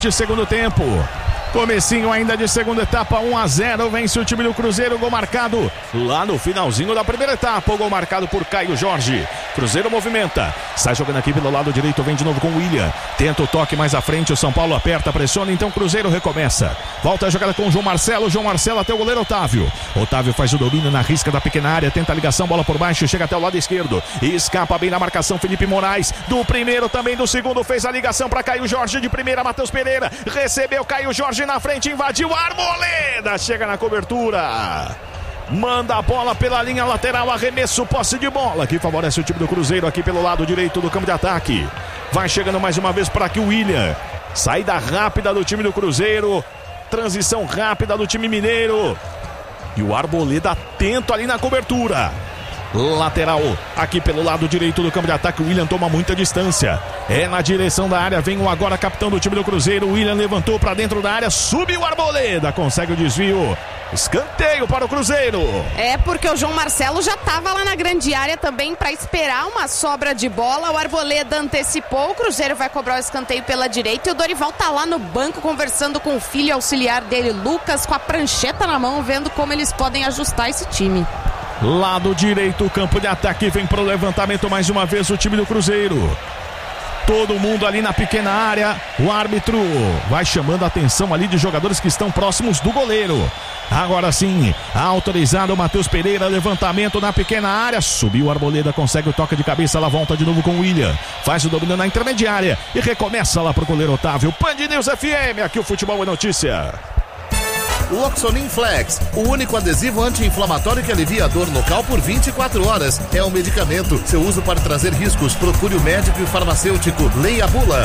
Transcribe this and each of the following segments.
de segundo tempo. Comecinho ainda de segunda etapa, 1-0, vence o time do Cruzeiro, gol marcado lá no finalzinho da primeira etapa, o gol marcado por Caio Jorge. Cruzeiro movimenta, sai jogando aqui pelo lado direito, vem de novo com o William, tenta o toque mais à frente, o São Paulo aperta, pressiona, então o Cruzeiro recomeça, volta a jogada com o João Marcelo até o goleiro Otávio faz o domínio na risca da pequena área, tenta a ligação, bola por baixo, chega até o lado esquerdo, escapa bem na marcação Felipe Moraes, do primeiro também do segundo, fez a ligação para Caio Jorge, de primeira Matheus Pereira, recebeu Caio Jorge na frente, invadiu, Arboleda chega na cobertura, manda a bola pela linha lateral, arremesso, posse de bola que favorece o time do Cruzeiro aqui pelo lado direito do campo de ataque. Vai chegando mais uma vez para aqui o William, saída rápida do time do Cruzeiro, transição rápida do time mineiro e o Arboleda atento ali na cobertura. Lateral aqui pelo lado direito do campo de ataque, o William toma muita distância, é na direção da área, vem o agora capitão do time do Cruzeiro, o William levantou para dentro da área, subiu o Arboleda, consegue o desvio, escanteio para o Cruzeiro. É porque o João Marcelo já estava lá na grande área também para esperar uma sobra de bola, o Arboleda antecipou, o Cruzeiro vai cobrar o escanteio pela direita e o Dorival tá lá no banco conversando com o filho auxiliar dele, Lucas, com a prancheta na mão, vendo como eles podem ajustar esse time. Lado direito, campo de ataque, vem pro levantamento mais uma vez o time do Cruzeiro. Todo mundo ali na pequena área, o árbitro vai chamando a atenção ali de jogadores que estão próximos do goleiro. Agora sim, autorizado o Matheus Pereira, levantamento na pequena área, subiu o Arboleda, consegue o toque de cabeça, lá volta de novo com o William, faz o domínio na intermediária e recomeça lá pro goleiro Otávio. Band News FM, aqui o Futebol é Notícia. Loxonin Flex, o único adesivo anti-inflamatório que alivia a dor local por 24 horas. É um medicamento. Seu uso pode trazer riscos. Procure o médico e o farmacêutico. Leia a bula.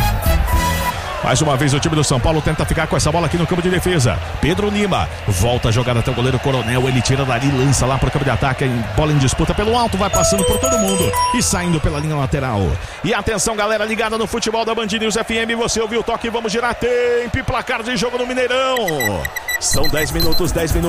Mais uma vez o time do São Paulo tenta ficar com essa bola aqui no campo de defesa. Pedro Lima volta a jogada até o goleiro Coronel. Ele tira dali, lança lá para o campo de ataque. Bola em disputa pelo alto, vai passando por todo mundo e saindo pela linha lateral. E atenção, galera ligada no futebol da Band News FM. Você ouviu o toque, vamos girar tempo e placar de jogo no Mineirão. São 10 minutos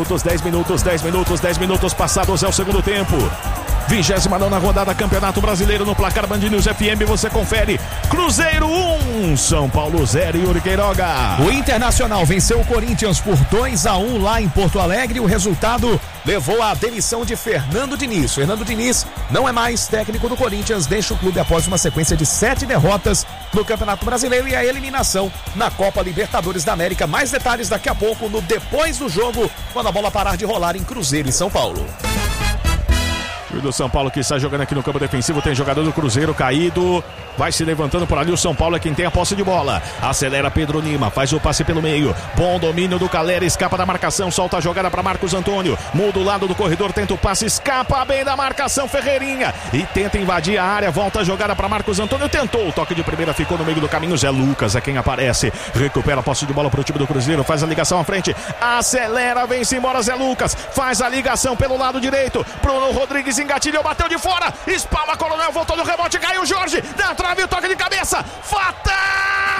passados, é o segundo tempo. 29ª rodada, Campeonato Brasileiro, no placar Band News FM, você confere. Cruzeiro 1, São Paulo 0, Yuri Queiroga. O Internacional venceu o Corinthians por 2-1 lá em Porto Alegre. O resultado levou à demissão de Fernando Diniz. Fernando Diniz não é mais técnico do Corinthians, deixa o clube após uma sequência de 7 derrotas no Campeonato Brasileiro e a eliminação na Copa Libertadores da América. Mais detalhes daqui a pouco, no Depois do Jogo, quando a bola parar de rolar em Cruzeiro e São Paulo. O do São Paulo que está jogando aqui no campo defensivo, tem jogador do Cruzeiro caído, vai se levantando por ali, o São Paulo é quem tem a posse de bola, acelera Pedro Lima, faz o passe pelo meio, bom domínio do Calera, escapa da marcação, solta a jogada para Marcos Antônio, muda o lado do corredor, tenta o passe, escapa bem da marcação Ferreirinha e tenta invadir a área, volta a jogada para Marcos Antônio, tentou o toque de primeira, ficou no meio do caminho, Zé Lucas é quem aparece, recupera a posse de bola para o time do Cruzeiro, faz a ligação à frente, acelera, vem-se embora Zé Lucas, faz a ligação pelo lado direito, Bruno Rodrigues engatilhou, bateu de fora, espalma Coronel, voltou no rebote, caiu Jorge, da trave o toque de cabeça, fatal!